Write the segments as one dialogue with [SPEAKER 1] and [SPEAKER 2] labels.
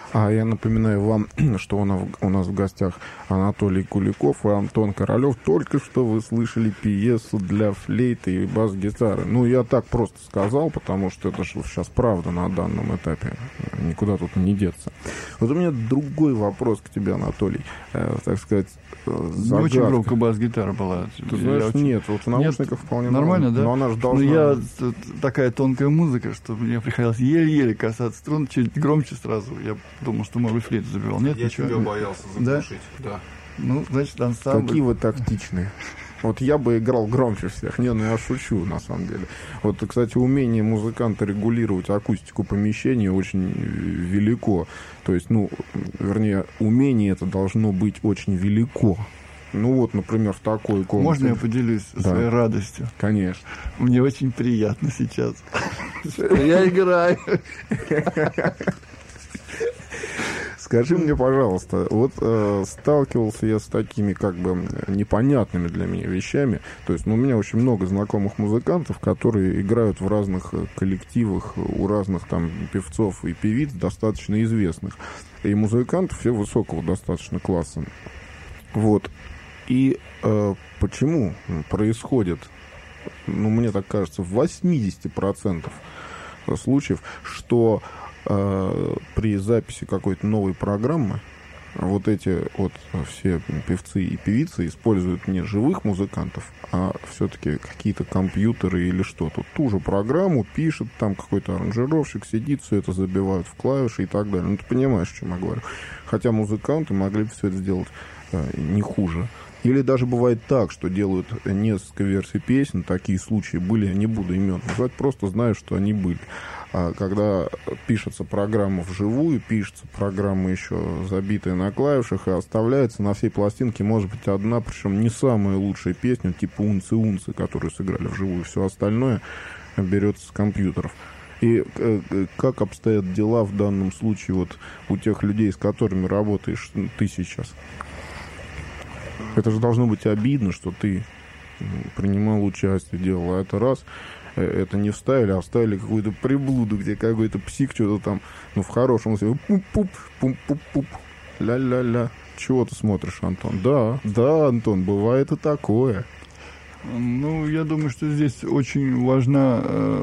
[SPEAKER 1] А я напоминаю вам, что у нас в гостях Анатолий Куликов и Антон Королев. Только что вы слышали пьесу для флейты и бас-гитары. Ну, я так просто сказал, потому что это же сейчас правда на данном этапе. Никуда тут не деться. Вот у меня другой вопрос к тебе, Анатолий. Так сказать,
[SPEAKER 2] не очень громко бас-гитара была.
[SPEAKER 1] Ты знаешь, нет, вот в наушниках вполне
[SPEAKER 2] нормально, да?
[SPEAKER 1] Но она же должна...
[SPEAKER 2] Такая тонкая музыка, что мне приходилось еле-еле касаться струн, чуть громче сразу. Я думал, что, может быть, флейту забивал. Нет,
[SPEAKER 3] я
[SPEAKER 2] ничего.
[SPEAKER 3] тебя боялся заглушить. Да?
[SPEAKER 2] Ну, значит, ансамбль.
[SPEAKER 1] Какие вы тактичные. Вот я бы играл громче всех. Не, ну я шучу, на самом деле. Вот, кстати, умение музыканта регулировать акустику помещения очень велико. То есть, вернее, умение это должно быть очень велико. Ну вот, например, в такой комнате.
[SPEAKER 2] Можно я поделюсь своей радостью?
[SPEAKER 1] Конечно.
[SPEAKER 2] Мне очень приятно сейчас. Я играю.
[SPEAKER 1] Скажи мне, пожалуйста, вот сталкивался я с такими как бы непонятными для меня вещами. То есть, у меня очень много знакомых музыкантов, которые играют в разных коллективах, у разных там певцов и певиц достаточно известных. И музыкантов все высокого достаточно класса. Вот. И почему происходит, мне так кажется, в 80% случаев, что при записи какой-то новой программы вот эти вот все певцы и певицы используют не живых музыкантов, а все-таки какие-то компьютеры или что-то. Ту же программу пишет, там какой-то аранжировщик сидит, все это забивают в клавиши и так далее. Ты понимаешь, о чем я говорю. Хотя музыканты могли бы все это сделать не хуже. Или даже бывает так, что делают несколько версий песен, такие случаи были, я не буду имен называть, просто знаю, что они были. А когда пишется программа вживую, пишется программа еще забитая на клавишах, и оставляется на всей пластинке, может быть, одна, причем не самая лучшая песня, типа «Унцы-унцы», которую сыграли вживую, все остальное берется с компьютеров. И как обстоят дела в данном случае вот у тех людей, с которыми работаешь ты сейчас? Это же должно быть обидно, что ты принимал участие, делал. А это раз, это не вставили, а вставили какую-то приблуду, где какой-то псих что-то там, в хорошем смысле, пуп-пуп, пум-пуп-пуп, ля-ля-ля. Чего ты смотришь, Антон? Да, Антон, бывает и такое.
[SPEAKER 2] Я думаю, что здесь очень важно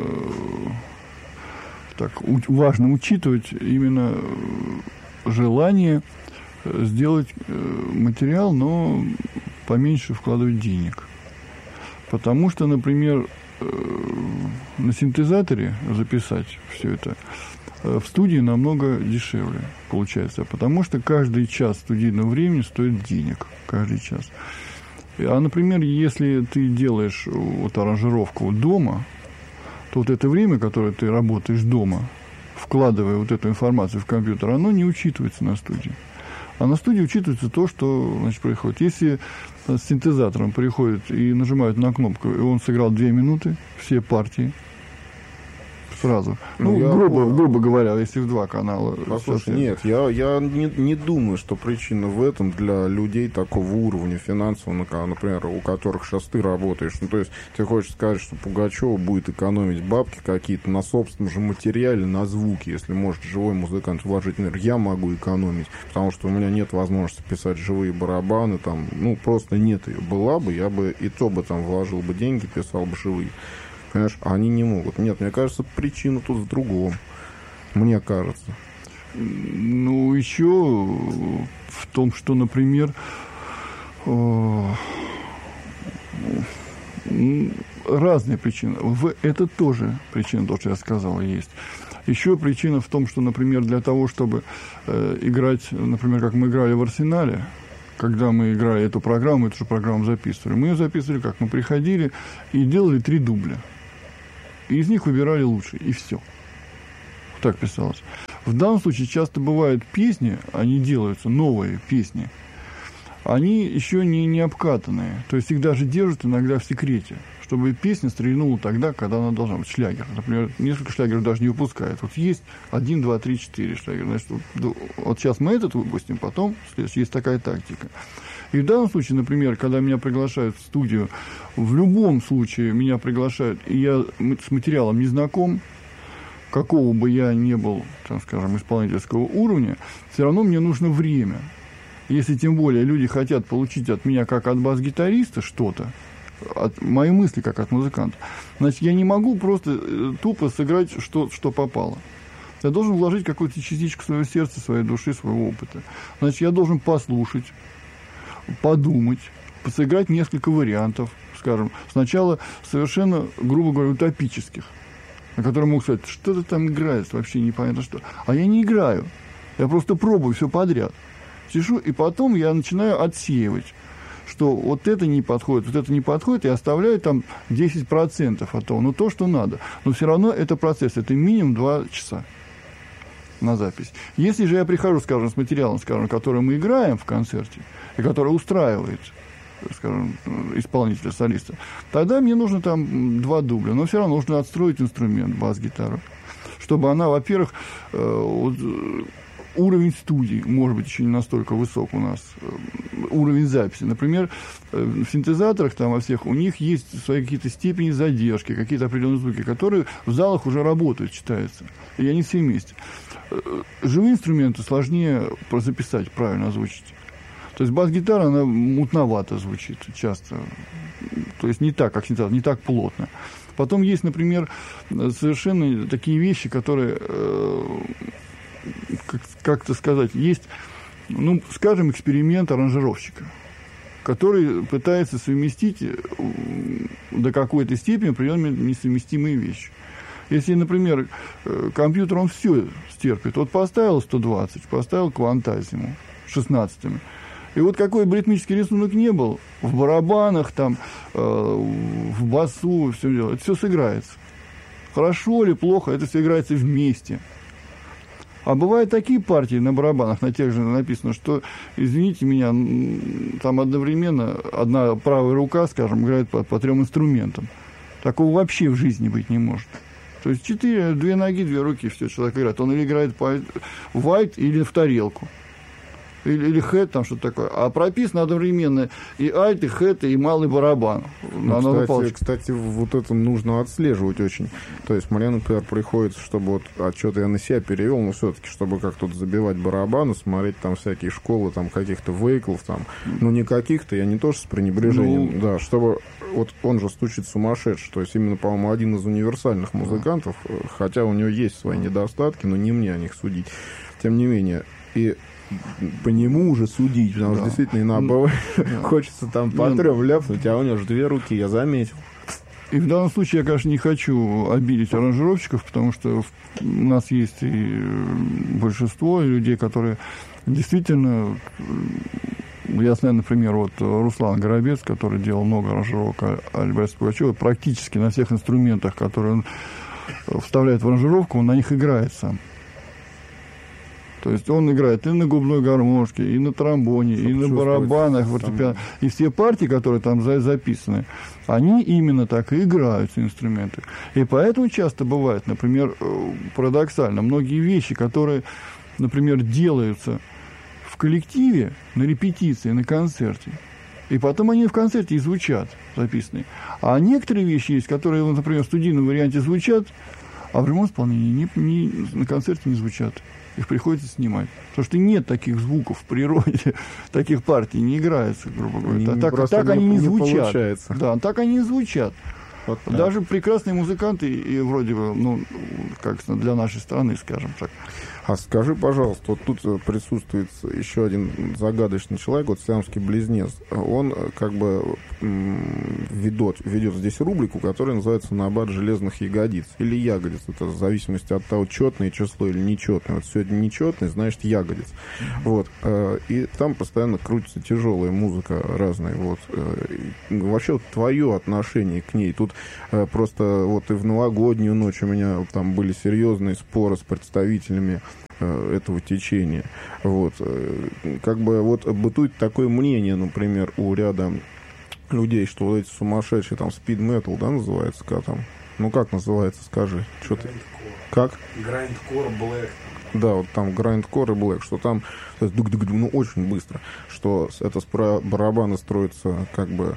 [SPEAKER 2] учитывать именно желание сделать материал, но поменьше вкладывать денег. Потому что, например, на синтезаторе записать все это в студии намного дешевле получается. Потому что каждый час студийного времени стоит денег. Каждый час. А, например, если ты делаешь аранжировку дома, то вот это время, которое ты работаешь дома, вкладывая вот эту информацию в компьютер, оно не учитывается на студии. А на студии учитывается то, что происходит. Если с синтезатором приходит и нажимают на кнопку, и он сыграл 2 минуты, все партии сразу. Грубо говоря, если в 2 канала.
[SPEAKER 1] Послушай, нет, я не думаю, что причина в этом для людей такого уровня финансового, например, у которых сейчас ты работаешь. То есть ты хочешь сказать, что Пугачева будет экономить бабки какие-то на собственном же материале, на звуке, если может живой музыкант вложить энергию, я могу экономить, потому что у меня нет возможности писать живые барабаны, там, просто нет ее. Была бы, я бы и то бы там вложил бы деньги, писал бы живые. Понимаешь, они не могут. Нет, мне кажется, причина тут в другом. Мне кажется.
[SPEAKER 2] Еще в том, что, например, разные причины. Это тоже причина, то, что я сказал, есть. Еще причина в том, что, например, для того, чтобы играть, например, как мы играли в «Арсенале», когда мы играли эту программу же программу записывали, мы ее записывали как? Мы приходили и делали 3 дубля. И из них выбирали лучшие, и все. Так писалось. В данном случае часто бывают песни, они делаются, новые песни, они еще не обкатанные. То есть их даже держат иногда в секрете, чтобы песня стрельнула тогда, когда она должна быть. Шлягер. Например, несколько шлягеров даже не выпускают. Вот есть 1, 2, 3, 4 шлягера. Значит, вот сейчас мы этот выпустим, потом следующий. Есть такая тактика. И в данном случае, например, когда меня приглашают в студию, в любом случае меня приглашают, и я с материалом не знаком, какого бы я ни был, там, скажем, исполнительского уровня, все равно мне нужно время. Если тем более люди хотят получить от меня, как от бас-гитариста, что-то, от мои мысли, как от музыканта, значит, я не могу просто тупо сыграть, что попало. Я должен вложить какую-то частичку своего сердца, своей души, своего опыта. Значит, я должен послушать, подумать, сыграть несколько вариантов, скажем, сначала совершенно, грубо говоря, утопических, на которые могут сказать, что-то там играет, вообще непонятно что. А я не играю, я просто пробую все подряд. Сижу, и потом я начинаю отсеивать, что вот это не подходит, и оставляю там 10% от того, ну то, что надо. Но все равно это процесс, это минимум 2 часа на запись. Если же я прихожу, скажем, с материалом, скажем, который мы играем в концерте, и который устраивает, скажем, исполнителя, солиста, тогда мне нужно там 2 дубля, но все равно нужно отстроить инструмент, бас-гитару, чтобы она, во-первых, уровень студии, может быть, еще не настолько высок у нас, уровень записи. Например, в синтезаторах там во всех, у них есть свои какие-то степени задержки, какие-то определенные звуки, которые в залах уже работают, читаются. И они все вместе. Живые инструменты сложнее записать, правильно озвучить. То есть бас-гитара, она мутновато звучит часто. То есть не так, как синтезатор, не так плотно. Потом есть, например, совершенно такие вещи, которые... как-то сказать, есть, ну, скажем, эксперимент аранжировщика, который пытается совместить до какой-то степени определенные несовместимые вещи. Если, например, компьютер, он все стерпит. Вот поставил 120, поставил квантазиму 16-ми. И вот какой бы ритмический рисунок не был, в барабанах, там, в басу, все дело, это все сыграется. Хорошо или плохо, это все играется вместе. А бывают такие партии на барабанах, на тех же написано, что, извините меня, там одновременно одна правая рука, скажем, играет по 3 инструментам. Такого вообще в жизни быть не может. То есть 2 ноги, 2 руки, все, человек играет. Он или играет по white, или в тарелку. Или хэт, там что-то такое. А прописано одновременно и альт, и хэт, и малый барабан.
[SPEAKER 1] Кстати, вот это нужно отслеживать очень. То есть мне, например, приходится, чтобы вот отчет я на себя перевел, но все-таки, чтобы как-то забивать барабаны, смотреть там всякие школы, там каких-то вейклов, там, ну не каких-то, я не тоже с пренебрежением, да, чтобы вот он же стучит сумасшедший, то есть именно, по-моему, один из универсальных музыкантов, хотя у него есть свои недостатки, но не мне о них судить. Тем не менее, и по нему уже судить, потому что действительно хочется там по 3 ляпнуть, а у него же 2 руки, я заметил.
[SPEAKER 2] И в данном случае я, конечно, не хочу обидеть аранжировщиков, потому что у нас есть и большинство людей, которые действительно... Я знаю, например, вот Руслан Горобец, который делал много аранжировок Альберта Пугачева, практически на всех инструментах, которые он вставляет в аранжировку, он на них играет сам. То есть он играет и на губной гармошке, и на тромбоне, и на барабанах, фортепиано. И все партии, которые там записаны, они именно так и играются, инструменты. И поэтому часто бывает, например, парадоксально, многие вещи, которые, например, делаются в коллективе, на репетиции, на концерте, и потом они в концерте и звучат, записанные. А некоторые вещи есть, которые, например, в студийном варианте звучат, а в прямом исполнении на концерте не звучат. Их приходится снимать. Потому что нет таких звуков в природе, таких партий не играется, грубо говоря. Так они не звучат. Да, так они не звучат. Вот даже прекрасные музыканты, и вроде бы, ну, как для нашей страны, скажем так.
[SPEAKER 1] А скажи, пожалуйста, вот тут присутствует еще один загадочный человек, вот сиамский близнец. Он как бы ведет здесь рубрику, которая называется «Набат железных ягодиц» или «ягодиц». Это в зависимости от того, четное число или нечетное. Вот сегодня нечетное, значит, ягодиц. Вот. И там постоянно крутится тяжелая музыка разная. Вот. Вообще, вот, твое отношение к ней. Тут просто вот и в новогоднюю ночь у меня там были серьезные споры с представителями этого течения. Вот. Как бы вот бытует такое мнение, например, у ряда людей, что вот эти сумасшедшие, там, speed-metal, да, называется, как там? Ну, как называется, скажи. Что ты? Как?
[SPEAKER 3] Grindcore Black.
[SPEAKER 1] Да, вот там Grindcore и Black, что там, ну, очень быстро, что это с барабана строится, как бы,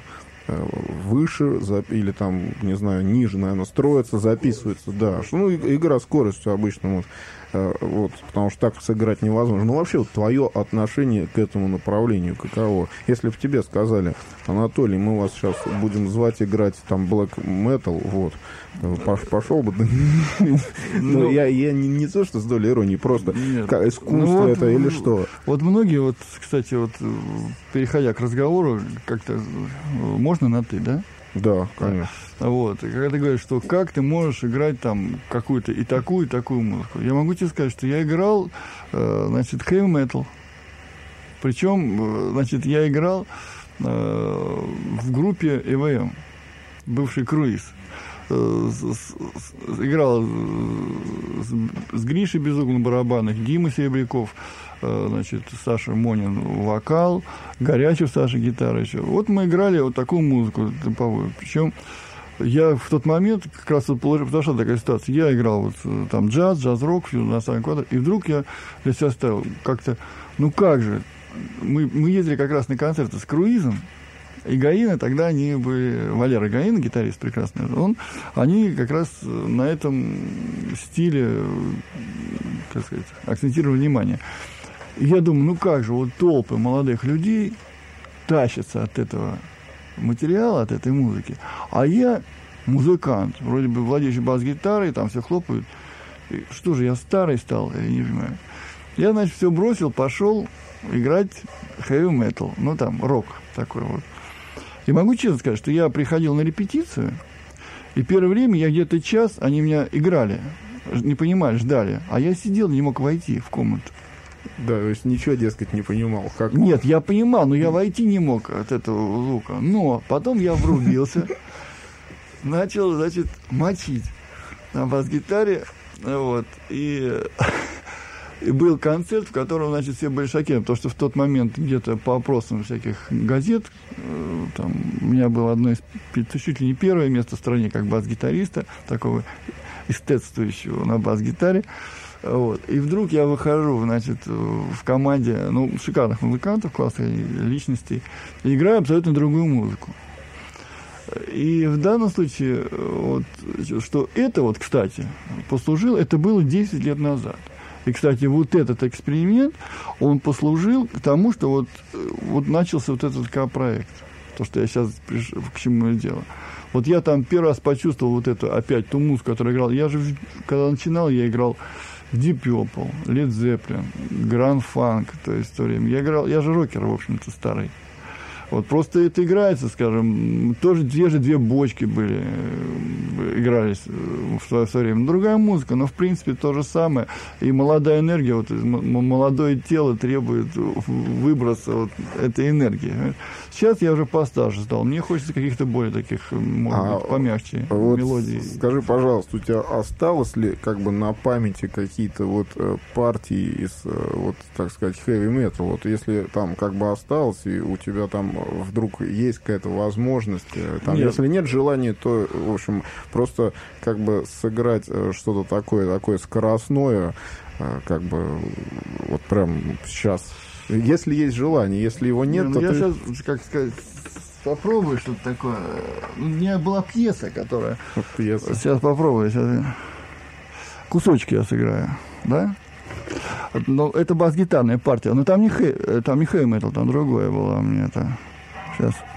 [SPEAKER 1] выше или там, не знаю, ниже, наверное, строится, записывается, да. Ну, игра скоростью обычно, вот, потому что так сыграть невозможно. Ну, вообще, вот, твое отношение к этому направлению каково? Если бы тебе сказали: Анатолий, мы вас сейчас будем звать играть там black metal, вот, пошел бы. Ну, я не то, что с долей иронии, просто искусство это или что?
[SPEAKER 2] Вот многие, вот, кстати, вот, переходя к разговору, как-то можно на «ты», да?
[SPEAKER 1] Да, конечно.
[SPEAKER 2] Вот, и когда ты говоришь, что как ты можешь играть там какую-то и такую музыку, я могу тебе сказать, что я играл, значит, heavy metal. Причем, значит, я играл в группе ЭВМ, бывший Круиз. Играл с Гришей Безуглым на барабанах, Дима Серебряков, значит, Саша Монин вокал, Горячев Саша гитара еще. Вот мы играли вот такую музыку темповую. Причем я в тот момент, как раз вот произошла такая ситуация, я играл вот там джаз-рок, на самом квадрате, и вдруг я для себя ставил как-то, ну как же, мы ездили как раз на концерты с Круизом, и Гаина, тогда они были... Валера Гаина, гитарист прекрасный, они как раз на этом стиле, как сказать, акцентировали внимание. И я думаю, ну как же, вот толпы молодых людей тащатся от этого материала, от этой музыки, а я музыкант, вроде бы владеющий бас-гитарой, там все хлопают. И что же, я старый стал, я не понимаю. Я, значит, все бросил, пошел играть heavy metal, ну там, рок такой вот. И могу честно сказать, что я приходил на репетицию, и первое время я где-то час, они меня играли, не понимали, ждали, а я сидел, не мог войти в комнату.
[SPEAKER 1] Да, то есть ничего, дескать, не понимал. Как...
[SPEAKER 2] Нет, я понимал, но я войти не мог от этого звука. Но потом я врубился, начал, значит, мочить на бас-гитаре, вот, и был концерт, в котором, значит, все были шокированы, потому что в тот момент где-то по опросам всяких газет, там, у меня было одно из, чуть ли не первое место в стране, как бас-гитариста, такого эстетствующего на бас-гитаре. Вот. И вдруг я выхожу, значит, в команде, ну, шикарных музыкантов, классных личностей, и играю абсолютно другую музыку. И в данном случае, вот, что это вот, кстати, послужило, это было 10 лет назад. И, кстати, вот этот эксперимент, он послужил к тому, что вот начался вот этот проект. То, что я сейчас к чему я делаю. Вот я там первый раз почувствовал вот эту, опять, ту музыку, которую играл. Я же, когда начинал, я играл Deep Purple, Led Zeppelin, Grand Funk, то есть в то время. Я же рокер, в общем-то, старый. Вот просто это играется, скажем, тоже те же две бочки были, игрались в свое время. Другая музыка, но в принципе то же самое. И молодая энергия, вот молодое тело требует выброса вот этой энергии. Сейчас я уже постарше стал. Мне хочется каких-то более таких, может быть, помягче
[SPEAKER 1] вот
[SPEAKER 2] мелодий.
[SPEAKER 1] Скажи, пожалуйста, у тебя осталось ли как бы на памяти какие-то вот партии из, вот, так сказать, heavy metal? Вот если там как бы осталось, и у тебя там вдруг есть какая-то возможность, там, если нет желания, то, в общем, просто как бы сыграть что-то такое скоростное, как бы вот прям сейчас. Если есть желание, если его нет, то
[SPEAKER 2] я
[SPEAKER 1] ты...
[SPEAKER 2] сейчас, как сказать, попробую что-то такое. У меня была пьеса, которая...
[SPEAKER 1] Пьеса.
[SPEAKER 2] Сейчас попробую. Сейчас... Кусочки я сыграю, да? Но это бас-гитарная партия. Но там не heavy metal, там другое было у меня это. Сейчас.